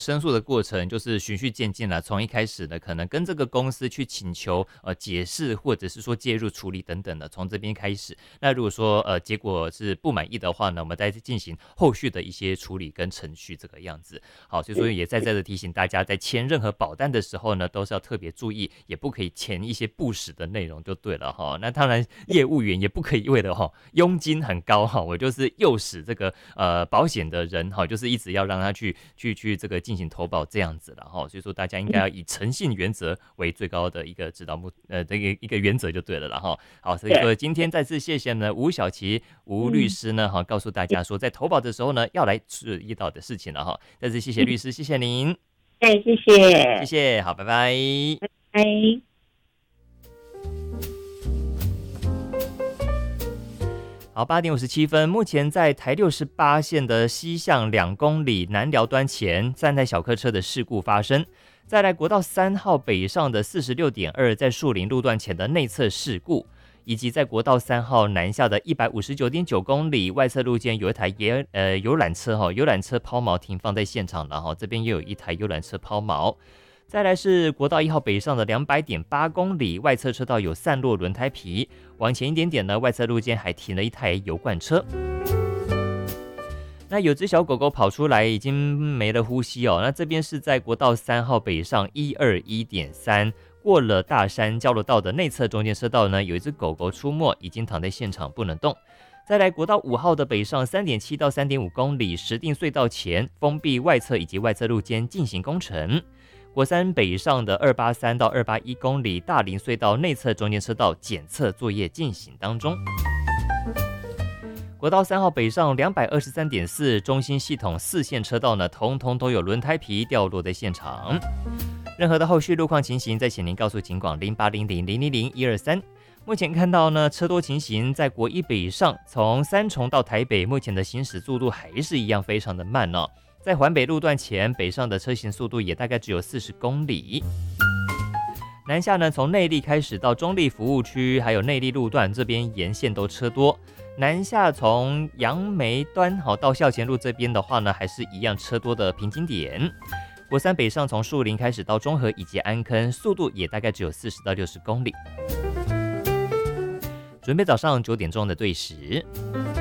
申诉的过程就是循序渐进了，从一开始呢，可能跟这个公司去请求解释，或者是说介入处理等等的，从这边开始。那如果说结果是不满意的话呢，我们再进行后续的一些处理跟程序，这个样子。好，所以说也在这提醒大家，在签任何保单的时候呢，都是要特别注意，也不可以签一些不实的内容就对了哈。那当然，业务员也不可以为了佣金很高哈，我就是诱使这个保险的人哈，就是一直要让他去这个进行投保这样子了哈。所以说大家应该要以诚信原则为最高的一个指导这个一个原则就对了啦哈。好，所以说今天再次谢谢呢吴小琪吴律师呢告诉大家说在投保的时候呢要来注意到的事情了哈。再次谢谢律师，谢谢您。 谢谢， 谢谢，好，拜拜。 拜。 好，8:57，目前在台68线的西向2公里南寮端前，3台小客车的事故发生。再来国道3号北上的46.2，在树林路段前的内侧事故，以及在国道3号南下的159.9公里外侧路肩有一台游览车游览车抛锚停放在现场了哈，这边又有一台游览车抛锚。再来是国道1号北上的200.8公里，外侧车道有散落轮胎皮，往前一点点呢，外侧路肩还停了一台油罐车。那有只小狗狗跑出来，已经没了呼吸哦。那这边是在国道3号北上121.3，过了大山交流道的内侧中间车道呢，有一只狗狗出没，已经躺在现场不能动。再来国道5号的北上3.7到3.5公里，石碇隧道前封闭外侧以及外侧路肩进行工程。国3北上的283到281公里，大林隧道内侧中间车道检测作业进行当中。国道3号北上223.4，中心系统4线车道呢，通通都有轮胎皮掉落在现场。任何的后续路况情形，再请您告诉警广0800000123。目前看到呢，车多情形，在国1北上，从三重到台北，目前的行驶速度还是一样非常的慢哦。在环北路段前北上的车行速度也大概只有40公里。南下呢，从内坜开始到中坜服务区，还有内坜路段这边沿线都车多。南下从杨梅端到校前路这边的话呢，还是一样车多的瓶颈点。国3北上从树林开始到中和以及安坑，速度也大概只有40到60公里。准备早上9点钟的对时。